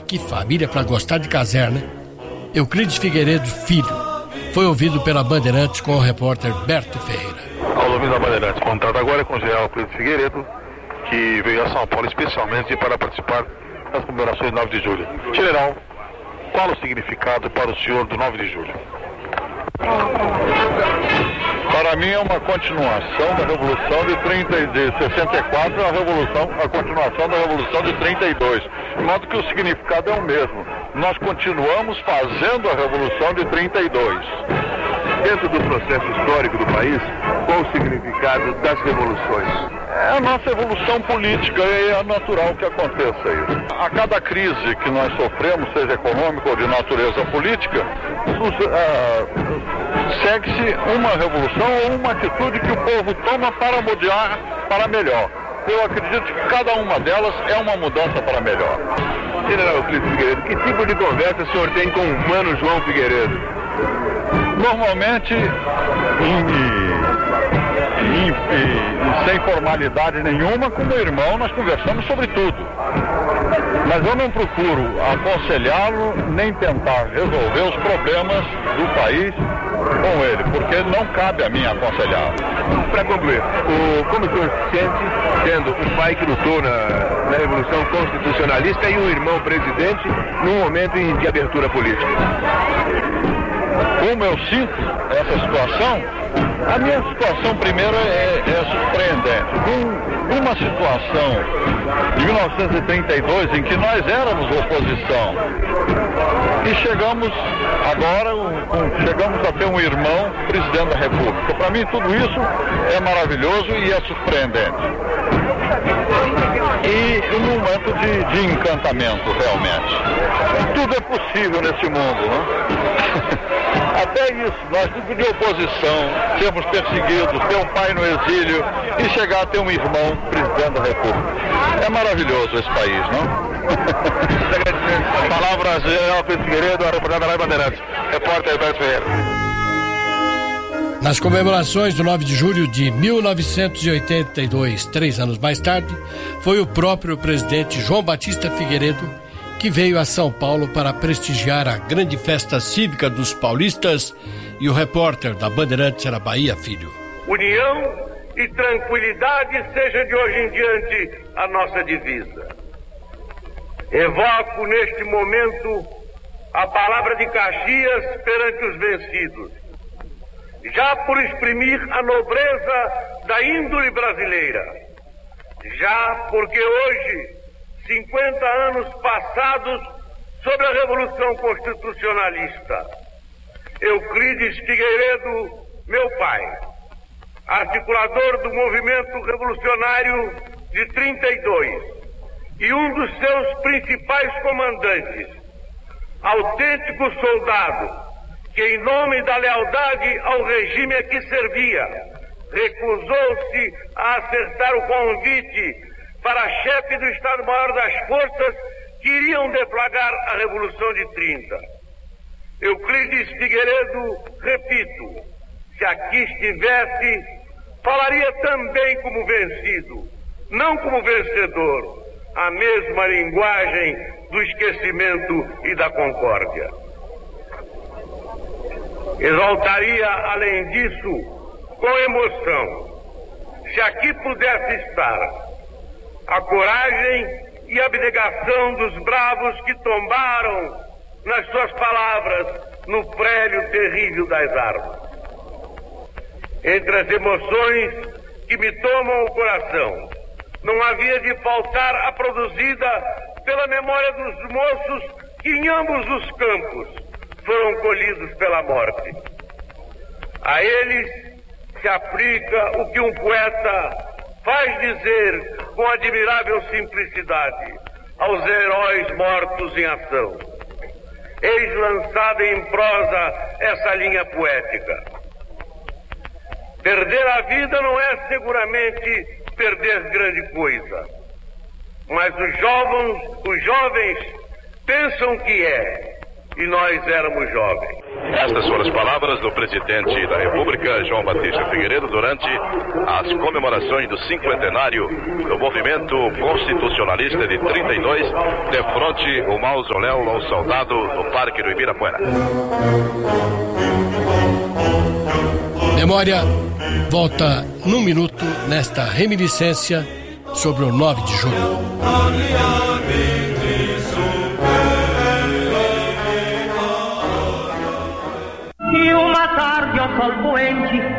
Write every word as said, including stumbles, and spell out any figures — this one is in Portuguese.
que família para gostar de caserna. Euclides Figueiredo Filho foi ouvido pela Bandeirantes com o repórter Berto Ferreira. Ao ouvido da Bandeirantes, contato agora com o general Euclides Figueiredo, que veio a São Paulo especialmente para participar das comemorações do nove de julho. General, qual o significado para o senhor do nove de julho? Para mim é uma continuação da Revolução de, trinta, de sessenta e quatro, a, revolução, a continuação da Revolução de trinta e dois. De modo que o significado é o mesmo. Nós continuamos fazendo a Revolução de trinta e dois. Dentro do processo histórico do país, qual o significado das revoluções? É a nossa evolução política e é natural que aconteça isso. A cada crise que nós sofremos, seja econômica ou de natureza política, uh, segue-se uma revolução ou uma atitude que o povo toma para mudar para melhor. Eu acredito que cada uma delas é uma mudança para melhor. General Euclides Figueiredo, que tipo de conversa o senhor tem com o Mano João Figueiredo? Normalmente, em, em, em, sem formalidade nenhuma, com meu irmão nós conversamos sobre tudo. Mas eu não procuro aconselhá-lo nem tentar resolver os problemas do país com ele, porque não cabe a mim aconselhá-lo. Para concluir, o, como o senhor se sente tendo um pai que lutou na, na Revolução Constitucionalista e um irmão presidente num momento de abertura política? Como eu sinto essa situação, a minha situação primeiro é, é surpreendente. Num, numa situação de mil novecentos e trinta e dois em que nós éramos oposição e chegamos agora, um, chegamos a ter um irmão presidente da República. Para mim tudo isso é maravilhoso e é surpreendente. E um momento de, de encantamento realmente. Tudo é possível nesse mundo, né? Até isso, nós tipo de oposição, sermos perseguidos, ter um pai no exílio e chegar a ter um irmão presidente da República. É maravilhoso esse país, não? Palavras general Euclides Figueiredo, a reportagem da Rádio Bandeirantes. Repórter Alberto Ferreira. Nas comemorações do nove de julho de mil novecentos e oitenta e dois, três anos mais tarde, foi o próprio presidente João Batista Figueiredo que veio a São Paulo para prestigiar a grande festa cívica dos paulistas, e o repórter da Bandeirantes era Bahia Filho. União e tranquilidade seja de hoje em diante a nossa divisa. Evoco neste momento a palavra de Caxias perante os vencidos, já por exprimir a nobreza da índole brasileira, já porque hoje, cinquenta anos passados sobre a Revolução Constitucionalista, Euclides Figueiredo, meu pai, articulador do movimento revolucionário de trinta e dois e um dos seus principais comandantes, autêntico soldado que, em nome da lealdade ao regime a que servia, recusou-se a acertar o convite para chefe do Estado-Maior das Forças que iriam deflagrar a Revolução de trinta. Euclides Figueiredo, repito, se aqui estivesse, falaria também como vencido, não como vencedor, a mesma linguagem do esquecimento e da concórdia. Exaltaria, além disso, com emoção, se aqui pudesse estar, a coragem e abnegação dos bravos que tombaram, nas suas palavras, no prélio terrível das armas. Entre as emoções que me tomam o coração, não havia de faltar a produzida pela memória dos moços que em ambos os campos foram colhidos pela morte. A eles se aplica o que um poeta faz dizer com admirável simplicidade aos heróis mortos em ação. Eis lançada em prosa essa linha poética. Perder a vida não é seguramente perder grande coisa, mas os jovens, os jovens pensam que é, e nós éramos jovens. Estas foram as palavras do presidente da República, João Batista Figueiredo, durante as comemorações do cinquentenário do movimento constitucionalista de trinta e dois, de frente ao mausoléu ao soldado do Parque do Ibirapuera. Memória volta num minuto nesta reminiscência sobre o nove de julho. E uma tarde ao sol poente